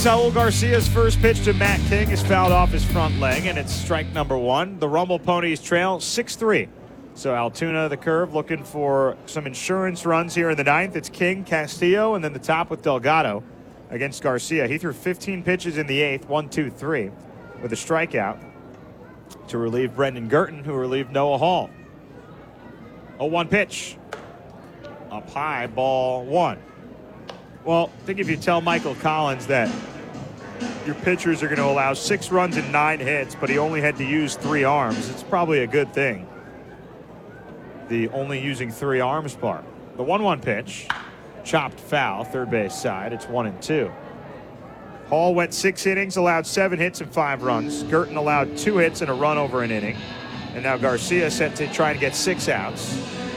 Saul Garcia's first pitch to Matt King is fouled off his front leg, and it's strike number one. The Rumble Ponies trail 6-3. So Altoona, the curve, looking for some insurance runs here in the ninth. It's King, Castillo, and then the top with Delgado against Garcia. He threw 15 pitches in the eighth, 1-2-3, with a strikeout to relieve Brendan Girton, who relieved Noah Hall. 0-1 pitch. Up high, ball one. Well, I think if you tell Michael Collins that your pitchers are going to allow 6 runs and 9 hits, but he only had to use 3 arms, it's probably a good thing. The only using 3 arms part. The 1-1 pitch, chopped foul, third base side. It's 1-2. Hall went 6 innings, allowed 7 hits and 5 runs. Girton allowed 2 hits and a run over an inning. And now Garcia set to try and get 6 outs.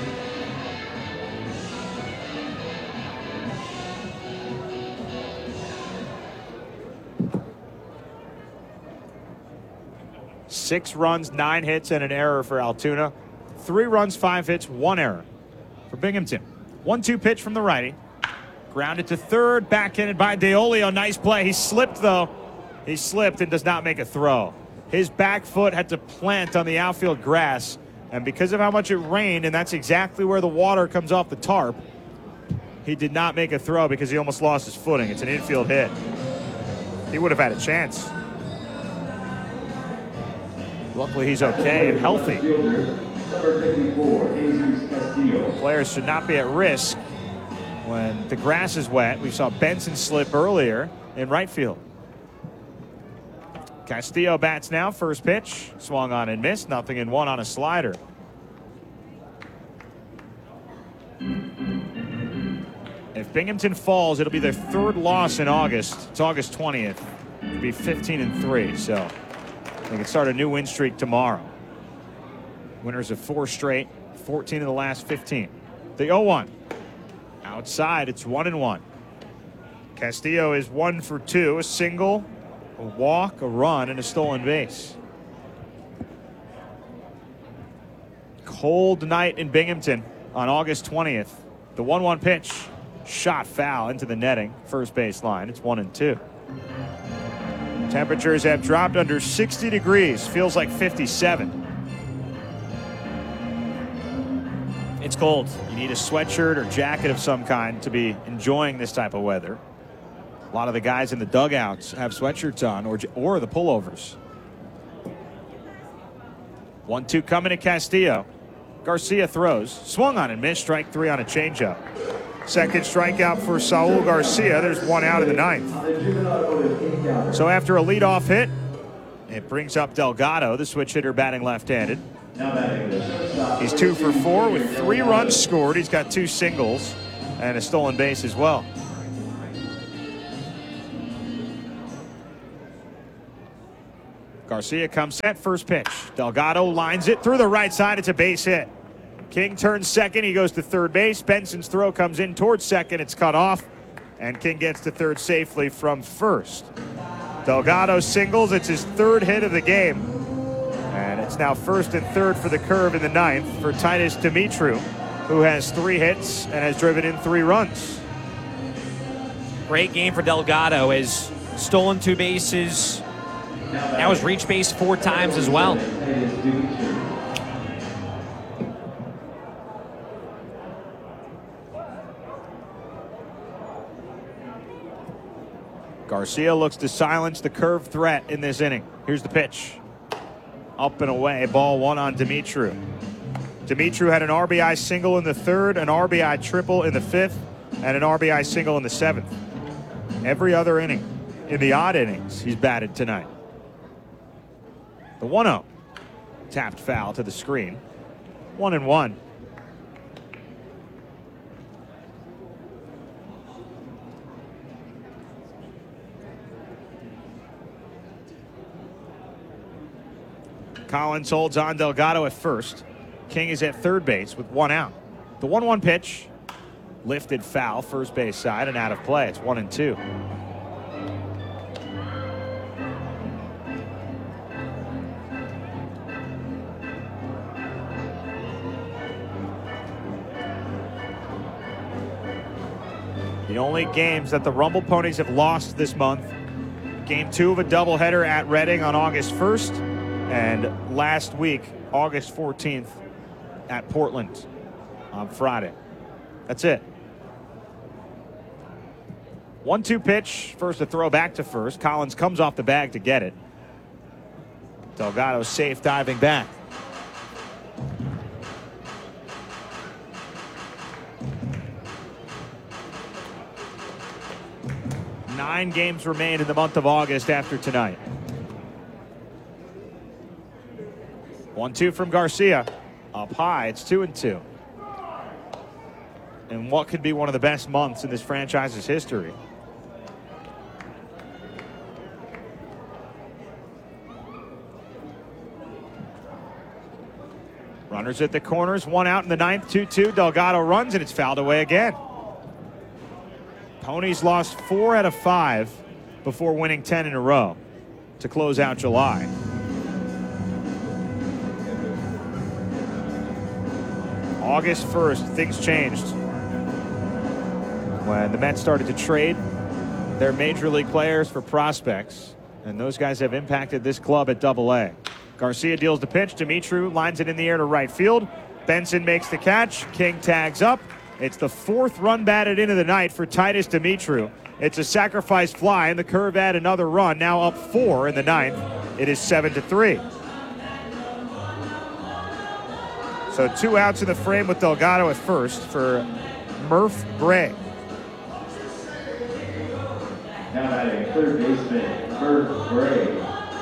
Six runs, 9 hits, and an error for Altoona. 3 runs, 5 hits, 1 error for Binghamton. 1-2 pitch from the righty. Grounded to third, backhanded by DeOlio. Nice play. He slipped, though. He slipped and does not make a throw. His back foot had to plant on the outfield grass, and because of how much it rained, and that's exactly where the water comes off the tarp, he did not make a throw because he almost lost his footing. It's an infield hit. He would have had a chance. Luckily, he's okay and healthy. Players should not be at risk when the grass is wet. We saw Benson slip earlier in right field. Castillo bats now. First pitch. Swung on and missed. 0-1 on a slider. If Binghamton falls, it'll be their 3rd loss in August. It's August 20th. It'll be 15-3. So they can start a new win streak tomorrow. Winners of 4 straight, 14 of the last 15. The 0-1. Outside, it's 1-1. Castillo is 1 for 2, a single, a walk, a run, and a stolen base. Cold night in Binghamton on August 20th. The 1-1 pitch, shot foul into the netting, first base line. It's 1-2. Temperatures have dropped under 60 degrees. Feels like 57. It's cold. You need a sweatshirt or jacket of some kind to be enjoying this type of weather. A lot of the guys in the dugouts have sweatshirts on or the pullovers. 1-2 coming to Castillo. Garcia throws. Swung on and missed. Strike 3 on a changeup. Second strikeout for Saul Garcia. There's 1 out in the ninth. So after a leadoff hit, it brings up Delgado, the switch hitter batting left-handed. He's 2 for 4 with 3 runs scored. He's got 2 singles and a stolen base as well. Garcia comes set, first pitch. Delgado lines it through the right side. It's a base hit. King turns second. He goes to third base. Benson's throw comes in towards second. It's cut off, and King gets to third safely from first. Delgado singles. It's his 3rd hit of the game. And it's now 1st and 3rd for the curve in the ninth for Titus Dimitru, who has 3 hits and has driven in 3 runs. Great game for Delgado. Has stolen 2 bases. Now has reached base 4 times as well. Garcia looks to silence the curve threat in this inning. Here's the pitch. Up and away, ball 1 on Dimitru. Dimitru had an RBI single in the 3rd, an RBI triple in the 5th, and an RBI single in the 7th. Every other inning, in the odd innings, he's batted tonight. The 1-0. Tapped foul to the screen. 1-1. Collins holds on Delgado at first. King is at third base with 1 out. The 1-1 pitch. Lifted foul, first base side, and out of play. It's 1-2. The only games that the Rumble Ponies have lost this month Game 2 of a doubleheader at Reading on August 1st. And last week, August 14th, at Portland on Friday. That's it. 1-2 pitch. First a throw back to first. Collins comes off the bag to get it. Delgado safe diving back. Nine games remain in the month of August after tonight. 1-2 from Garcia. Up high, it's 2-2. And what could be one of the best months in this franchise's history. Runners at the corners, one out in the ninth, 2-2. Delgado runs, and it's fouled away again. Ponies lost 4 out of 5 before winning 10 in a row to close out July. August 1st, things changed when the Mets started to trade their major league players for prospects, and those guys have impacted this club at Double-A. Garcia deals the pitch. Dimitru lines it in the air to right field. Benson makes the catch. King tags up. It's the 4th run batted into the night for Titus Dimitru. It's a sacrifice fly, and the Curve add another run, now up 4 in the 9th. It is 7-3. So 2 outs in the frame with Delgado at first for Murph Gray. Now batting third baseman, Murph Gray.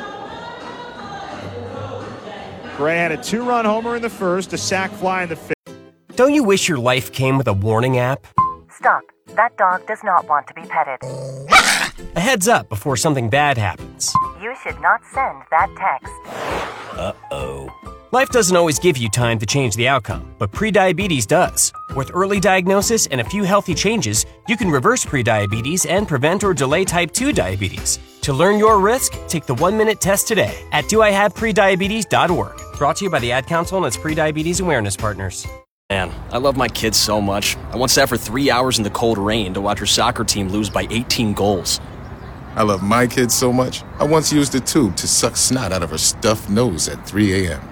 Gray had a 2-run homer in the first, a sac fly in the 5th. Don't you wish your life came with a warning app? Stop. That dog does not want to be petted. A heads up before something bad happens. You should not send that text. Uh-oh. Life doesn't always give you time to change the outcome, but prediabetes does. With early diagnosis and a few healthy changes, you can reverse prediabetes and prevent or delay type 2 diabetes. To learn your risk, take the 1-minute test today at doihaveprediabetes.org. Brought to you by the Ad Council and its prediabetes awareness partners. Man, I love my kids so much. I once sat for 3 hours in the cold rain to watch her soccer team lose by 18 goals. I love my kids so much, I once used a tube to suck snot out of her stuffed nose at 3 a.m.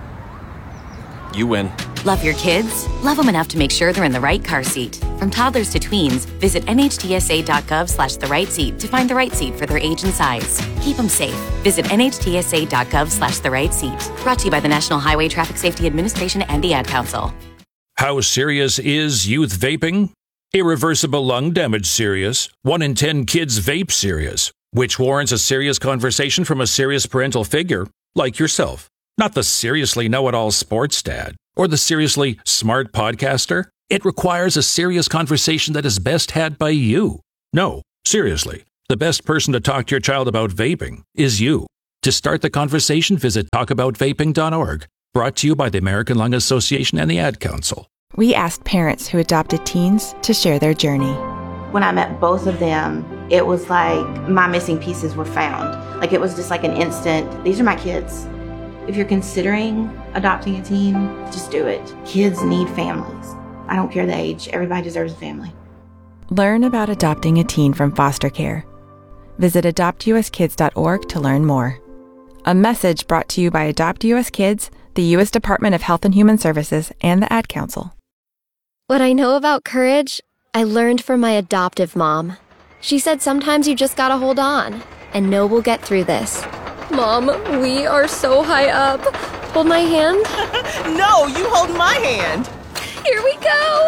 You win. Love your kids? Love them enough to make sure they're in the right car seat. From toddlers to tweens, visit nhtsa.gov/the-right-seat to find the right seat for their age and size. Keep them safe. Visit nhtsa.gov/the-right-seat. Brought to you by the National Highway Traffic Safety Administration and the Ad Council. How serious is youth vaping? Irreversible lung damage serious. 1 in 10 kids vape serious, which warrants a serious conversation from a serious parental figure like yourself. Not the seriously know-it-all sports dad or the seriously smart podcaster. It requires a serious conversation that is best had by you. No, seriously, the best person to talk to your child about vaping is you. To start the conversation, visit talkaboutvaping.org. Brought to you by the American Lung Association and the Ad Council. We asked parents who adopted teens to share their journey. When I met both of them, it was like my missing pieces were found. Like it was just like an instant, these are my kids. If you're considering adopting a teen, just do it. Kids need families. I don't care the age. Everybody deserves a family. Learn about adopting a teen from foster care. Visit adoptuskids.org to learn more. A message brought to you by Adopt US Kids, the U.S. Department of Health and Human Services, and the Ad Council. What I know about courage, I learned from my adoptive mom. She said sometimes you just gotta hold on and know we'll get through this. Mom, we are so high up. Hold my hand. No, you hold my hand. Here we go.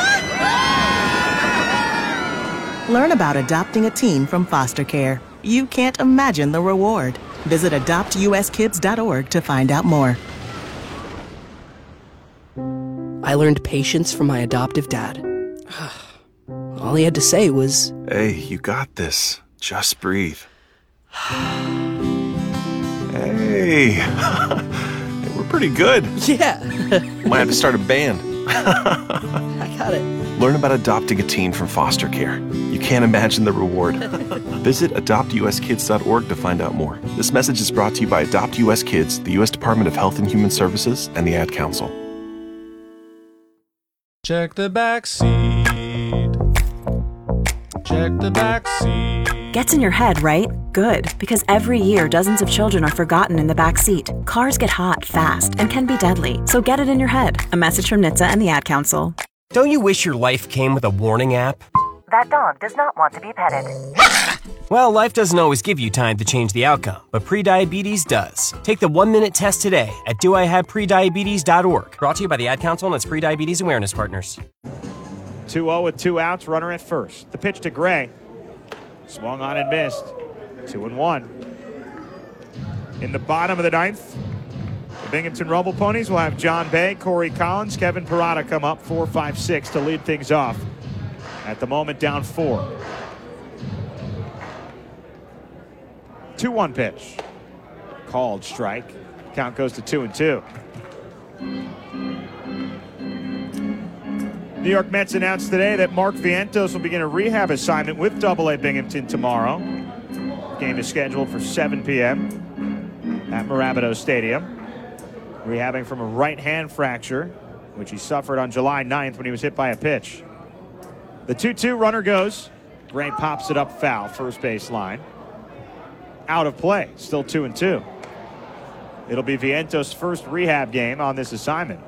Learn about adopting a teen from foster care. You can't imagine the reward. Visit adoptuskids.org to find out more. I learned patience from my adoptive dad. All he had to say was, "Hey, you got this. Just breathe." Hey, we're pretty good. Yeah. Might have to start a band. I got it. Learn about adopting a teen from foster care. You can't imagine the reward. Visit adoptuskids.org to find out more. This message is brought to you by Adopt US Kids, the U.S. Department of Health and Human Services, and the Ad Council. Check the back seat. Check the back seat. Gets in your head, right? good because every year dozens of children are forgotten in the back seat. Cars get hot fast and can be deadly, so get it in your head. A message from NHTSA and the Ad Council. Don't you wish your life came with a warning app? That dog does not want to be petted. Well, life doesn't always give you time to change the outcome, but prediabetes does. Take the 1-minute test today at doihaveprediabetes.org. Brought to you by the Ad Council and its Prediabetes Awareness Partners. 2-0 with 2 outs, runner at first. The pitch to Gray. Swung on and missed. 2-1. In the bottom of the ninth, the Binghamton Rumble Ponies will have John Bay, Corey Collins, Kevin Parada come up 4-5-6 to lead things off. At the moment, down 4. 2-1 pitch. Called strike. Count goes to 2-2. New York Mets announced today that Mark Vientos will begin a rehab assignment with AA Binghamton tomorrow. Game is scheduled for 7 p.m. at Mirabito Stadium. Rehabbing from a right hand fracture, which he suffered on July 9th when he was hit by a pitch. The 2-2 runner goes. Gray pops it up foul, first base line. Out of play, still 2-2. It'll be Vientos' first rehab game on this assignment.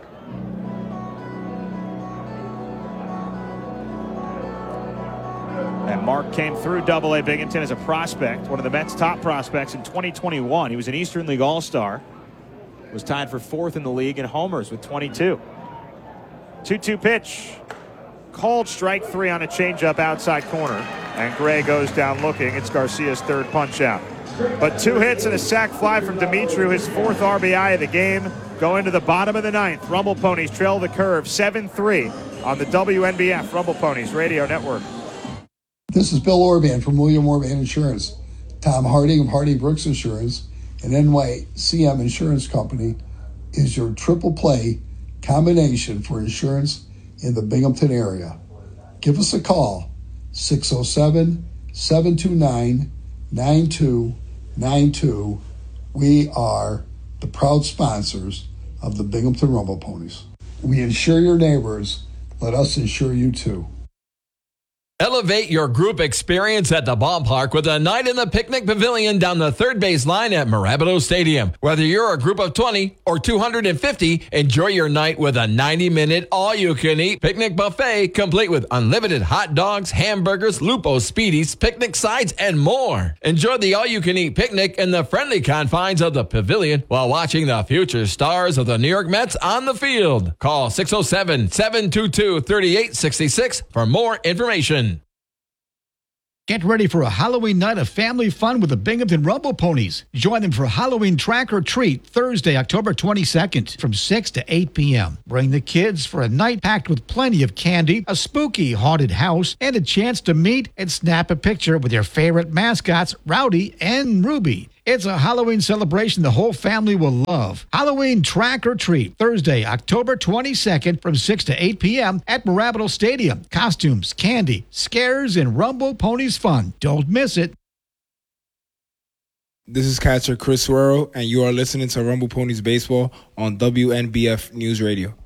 And Mark came through AA Binghamton as a prospect, one of the Mets' top prospects in 2021. He was an Eastern League All-Star. Was tied for 4th in the league in homers with 22. 2-2 pitch. Called strike 3 on a changeup outside corner. And Gray goes down looking. It's Garcia's third punch out. But 2 hits and a sac fly from Dimitru, his 4th RBI of the game. Going to the bottom of the ninth. Rumble Ponies trail the curve 7-3 on the WNBF Rumble Ponies Radio Network. This is Bill Orban from William Orban Insurance. Tom Harding of Harding Brooks Insurance and NYCM Insurance Company is your triple play combination for insurance in the Binghamton area. Give us a call, 607-729-9292. We are the proud sponsors of the Binghamton Rumble Ponies. We insure your neighbors. Let us insure you too. Elevate your group experience at the ballpark with a night in the picnic pavilion down the third base line at Mirabito Stadium. Whether you're a group of 20 or 250, enjoy your night with a 90-minute all-you-can-eat picnic buffet complete with unlimited hot dogs, hamburgers, Lupo Speedies, picnic sides, and more. Enjoy the all-you-can-eat picnic in the friendly confines of the pavilion while watching the future stars of the New York Mets on the field. Call 607-722-3866 for more information. Get ready for a Halloween night of family fun with the Binghamton Rumble Ponies. Join them for Halloween Track or Treat Thursday, October 22nd from 6 to 8 p.m. Bring the kids for a night packed with plenty of candy, a spooky haunted house, and a chance to meet and snap a picture with your favorite mascots, Rowdy and Ruby. It's a Halloween celebration the whole family will love. Halloween Track or Treat, Thursday, October 22nd from 6 to 8 p.m. at Mirabito Stadium. Costumes, candy, scares, and Rumble Ponies fun. Don't miss it. This is catcher Chris Suero, and you are listening to Rumble Ponies Baseball on WNBF News Radio.